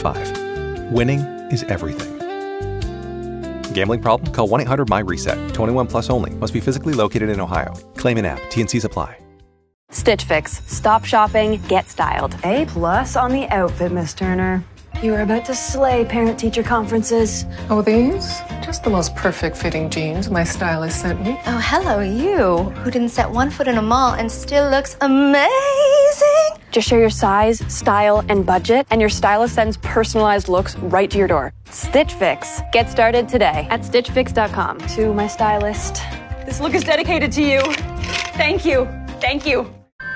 Bet365. Winning is everything. Gambling problem? Call 1-800-MY-RESET. 21 plus only. Must be physically located in Ohio. Claim in app. T&Cs apply. Stitch Fix. Stop shopping, get styled. A+ on the outfit, Miss Turner. You are about to slay parent-teacher conferences. Oh, these? Just the most perfect fitting jeans my stylist sent me. Oh, hello, you, who didn't set one foot in a mall and still looks amazing. Just share your size, style, and budget, and your stylist sends personalized looks right to your door. Stitch Fix. Get started today at StitchFix.com. To my stylist. This look is dedicated to you. Thank you. Thank you.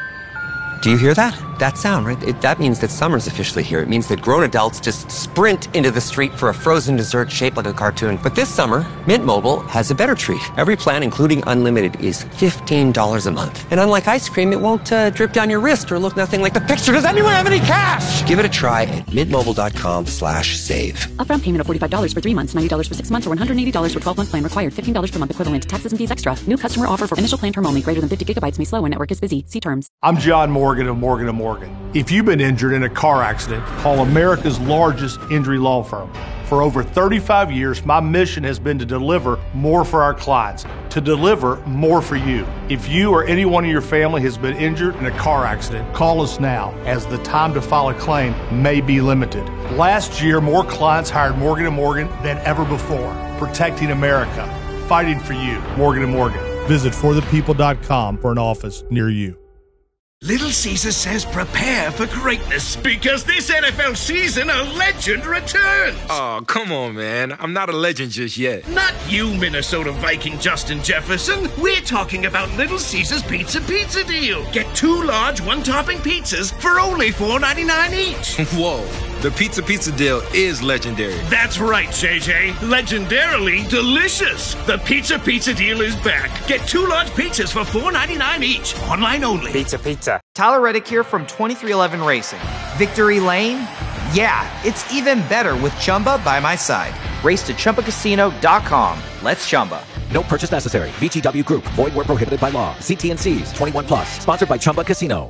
Do you hear that? That sound, right? That means that summer's officially here. It means that grown adults just sprint into the street for a frozen dessert shaped like a cartoon. But this summer, Mint Mobile has a better treat. Every plan, including unlimited, is $15 a month. And unlike ice cream, it won't drip down your wrist or look nothing like the picture. Does anyone have any cash? Give it a try at mintmobile.com/save. Upfront payment of $45 for 3 months, $90 for 6 months, or $180 for 12-month plan required. $15 per month equivalent. Taxes and fees extra. New customer offer for initial plan term only. Greater than 50 gigabytes may slow when network is busy. See terms. I'm John Morgan of Morgan & Morgan. If you've been injured in a car accident, call America's largest injury law firm. For over 35 years, my mission has been to deliver more for our clients, to deliver more for you. If you or anyone in your family has been injured in a car accident, call us now, as the time to file a claim may be limited. Last year, more clients hired Morgan & Morgan than ever before, protecting America, fighting for you. Morgan & Morgan. Visit forthepeople.com for an office near you. Little Caesar says prepare for greatness because this NFL season a legend returns. Oh, come on, man. I'm not a legend just yet. Not you, Minnesota Viking Justin Jefferson. We're talking about Little Caesar's pizza deal. Get 2 large one-topping pizzas for only $4.99 each. Whoa. The pizza deal is legendary. That's right, JJ. Legendarily delicious. The pizza deal is back. Get 2 large pizzas for $4.99 each. Online only. Pizza. Tyler Reddick here from 2311 Racing. Victory Lane? Yeah, it's even better with Chumba by my side. Race to ChumbaCasino.com. Let's Chumba. No purchase necessary. VGW Group. Void where prohibited by law. See T&Cs. 21 plus. Sponsored by Chumba Casino.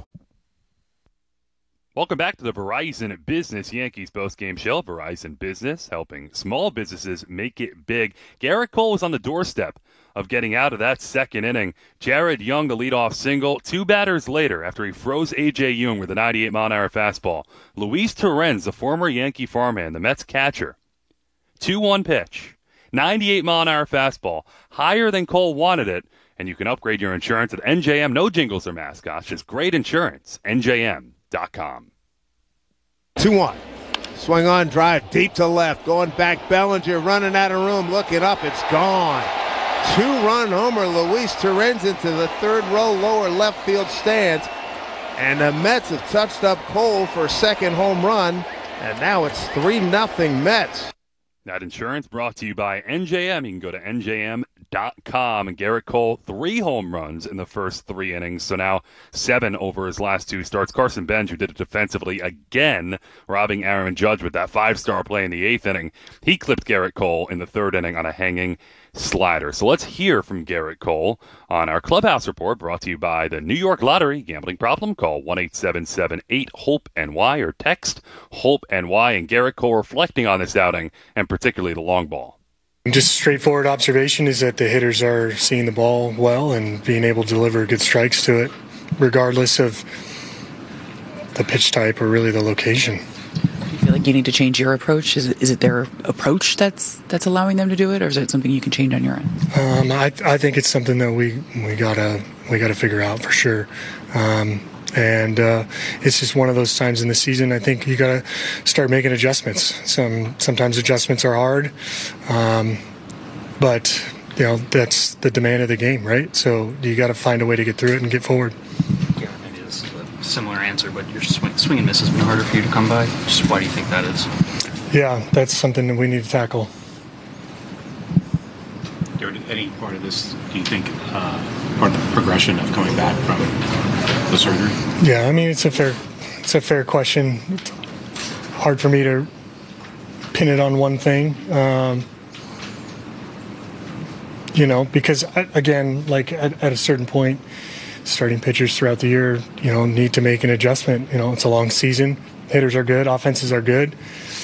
Welcome back to the Verizon Business Yankees postgame show. Verizon Business, helping small businesses make it big. Garrett Cole was on the doorstep of getting out of that second inning. Jared Young, the leadoff single. 2 batters later, after he froze A.J. Jung with a 98-mile-an-hour fastball, Luis Torrens, the former Yankee farmhand, the Mets catcher, 2-1 pitch, 98-mile-an-hour fastball, higher than Cole wanted it, and you can upgrade your insurance at NJM. No jingles or mascots, just great insurance. NJM.com. 2-1. Swing on, drive deep to left. Going back, Bellinger running out of room. Looking up, it's gone. 2-run homer, Luis Torrens into the 3rd row lower left field stands. And the Mets have touched up Cole for a second home run. And now it's 3-0 Mets. That insurance brought to you by NJM. You can go to NJM.com. And Garrett Cole, 3 home runs in the first 3 innings. So now 7 over his last 2 starts. Carson Bench, who did it defensively again, robbing Aaron Judge with that 5-star play in the 8th inning. He clipped Garrett Cole in the 3rd inning on a hanging slider. So let's hear from Garrett Cole on our Clubhouse Report, brought to you by the New York Lottery. Gambling problem? Call 1-877-8-HOPE-NY or text HOPE-NY. And Garrett Cole reflecting on this outing, and particularly the long ball. Just straightforward observation is that the hitters are seeing the ball well and being able to deliver good strikes to it, regardless of the pitch type or really the location. Do you feel like you need to change your approach? Is it their approach that's allowing them to do it, or is it something you can change on your end? I think it's something that we gotta figure out for sure. And it's just one of those times in the season. I think you got to start making adjustments. Sometimes adjustments are hard, but that's the demand of the game, right? So you got to find a way to get through it and get forward. Yeah, maybe it's a similar answer, but your swing and miss has been harder for you to come by. Just why do you think that is? Yeah, that's something that we need to tackle. Any part of this, do you think, part of the progression of coming back from the surgery? Yeah, I mean, it's a fair question. It's hard for me to pin it on one thing, because again, like at a certain point, starting pitchers throughout the year, need to make an adjustment. It's a long season. Hitters are good, offenses are good.